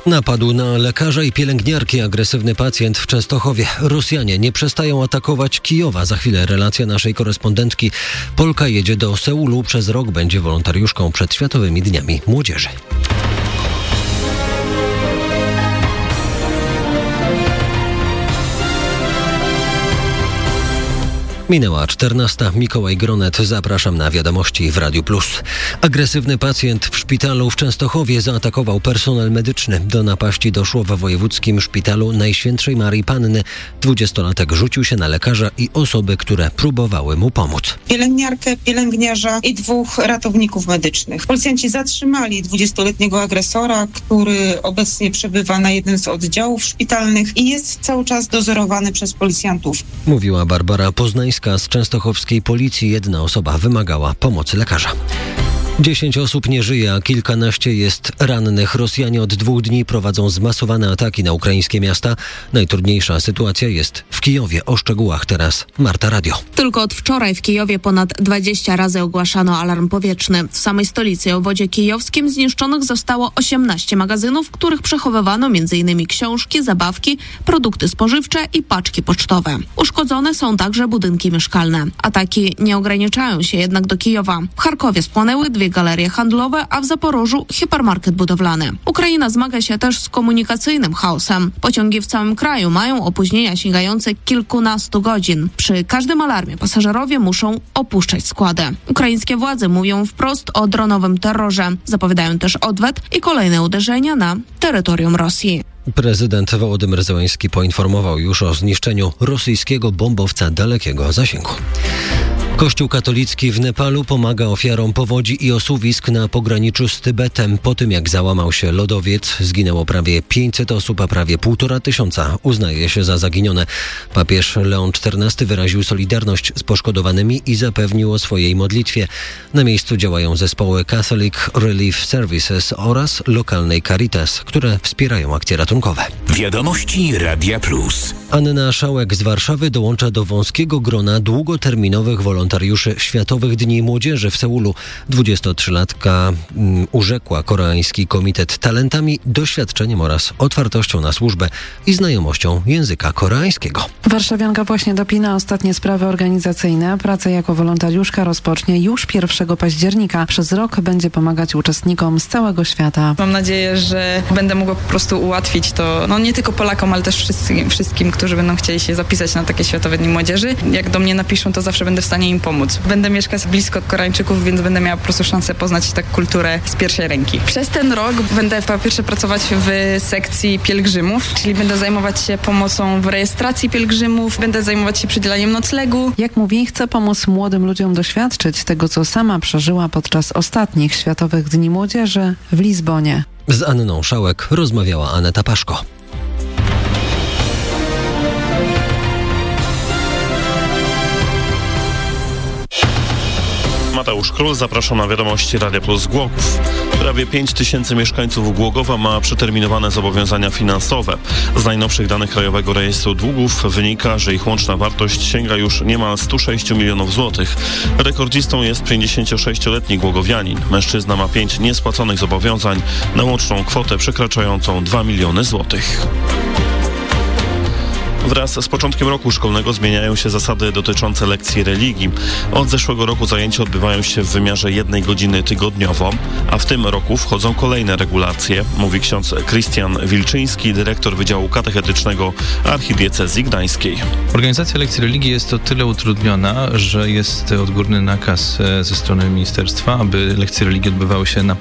Napadł na lekarza i pielęgniarki agresywny pacjent w Częstochowie. Rosjanie nie przestają atakować Kijowa. Za chwilę relacja naszej korespondentki. Polka jedzie do Seulu. Przez rok będzie wolontariuszką przed Światowymi Dniami Młodzieży. Minęła 14. Mikołaj Gronet. Zapraszam na wiadomości w Radiu Plus. Agresywny pacjent w szpitalu w Częstochowie zaatakował personel medyczny. Do napaści doszło w wojewódzkim szpitalu Najświętszej Maryi Panny. 20-latek rzucił się na lekarza i osoby, które próbowały mu pomóc. Pielęgniarkę, pielęgniarza i 2 ratowników medycznych. Policjanci zatrzymali 20-letniego agresora, który obecnie przebywa na jednym z oddziałów szpitalnych i jest cały czas dozorowany przez policjantów. Mówiła Barbara Poznańska z częstochowskiej policji. Jedna osoba wymagała pomocy lekarza. 10 osób nie żyje, a kilkanaście jest rannych. Rosjanie od 2 dni prowadzą zmasowane ataki na ukraińskie miasta. Najtrudniejsza sytuacja jest w Kijowie. O szczegółach teraz Marta Radio. Tylko od wczoraj w Kijowie ponad 20 razy ogłaszano alarm powietrzny. W samej stolicy i obwodzie kijowskim zniszczonych zostało 18 magazynów, w których przechowywano m.in. książki, zabawki, produkty spożywcze i paczki pocztowe. Uszkodzone są także budynki mieszkalne. Ataki nie ograniczają się jednak do Kijowa. W Charkowie spłonęły 2 galerie handlowe, a w Zaporożu hipermarket budowlany. Ukraina zmaga się też z komunikacyjnym chaosem. Pociągi w całym kraju mają opóźnienia sięgające kilkunastu godzin. Przy każdym alarmie pasażerowie muszą opuszczać składy. Ukraińskie władze mówią wprost o dronowym terrorze. Zapowiadają też odwet i kolejne uderzenia na terytorium Rosji. Prezydent Wołodymyr Zełenski poinformował już o zniszczeniu rosyjskiego bombowca dalekiego zasięgu. Kościół katolicki w Nepalu pomaga ofiarom powodzi i osuwisk na pograniczu z Tybetem. Po tym, jak załamał się lodowiec, zginęło prawie 500 osób, a prawie 1500 uznaje się za zaginione. Papież Leon XIV wyraził solidarność z poszkodowanymi i zapewnił o swojej modlitwie. Na miejscu działają zespoły Catholic Relief Services oraz lokalnej Caritas, które wspierają akcje ratunkowe. Wiadomości Radia Plus. Anna Szałek z Warszawy dołącza do wąskiego grona długoterminowych wolontariuszy Światowych Dni Młodzieży w Seulu. 23-latka urzekła koreański komitet talentami, doświadczeniem oraz otwartością na służbę i znajomością języka koreańskiego. Warszawianka właśnie dopina ostatnie sprawy organizacyjne. Pracę jako wolontariuszka rozpocznie już 1 października. Przez rok będzie pomagać uczestnikom z całego świata. Mam nadzieję, że będę mogła po prostu ułatwić to nie tylko Polakom, ale też wszystkim, którzy będą chcieli się zapisać na takie Światowe Dni Młodzieży. Jak do mnie napiszą, to zawsze będę w stanie im pomóc. Będę mieszkać blisko Koreańczyków, więc będę miała po prostu szansę poznać tak kulturę z pierwszej ręki. Przez ten rok będę po pierwsze pracować w sekcji pielgrzymów, czyli będę zajmować się pomocą w rejestracji pielgrzymów, będę zajmować się przydzielaniem noclegu. Jak mówi, chce pomóc młodym ludziom doświadczyć tego, co sama przeżyła podczas ostatnich Światowych Dni Młodzieży w Lizbonie. Z Anną Szałek rozmawiała Aneta Paszko. Mateusz Król, zapraszam na wiadomości Radia Plus Głogów. Prawie 5000 mieszkańców Głogowa ma przeterminowane zobowiązania finansowe. Z najnowszych danych Krajowego Rejestru Długów wynika, że ich łączna wartość sięga już niemal 106 milionów złotych. Rekordzistą jest 56-letni głogowianin. Mężczyzna ma 5 niespłaconych zobowiązań na łączną kwotę przekraczającą 2 miliony złotych. Wraz z początkiem roku szkolnego zmieniają się zasady dotyczące lekcji religii. Od zeszłego roku zajęcia odbywają się w wymiarze 1 godziny tygodniowo, a w tym roku wchodzą kolejne regulacje, mówi ksiądz Krystian Wilczyński, dyrektor Wydziału Katechetycznego Archidiecezji Gdańskiej. Organizacja lekcji religii jest o tyle utrudniona, że jest odgórny nakaz ze strony ministerstwa, aby lekcje religii odbywały się na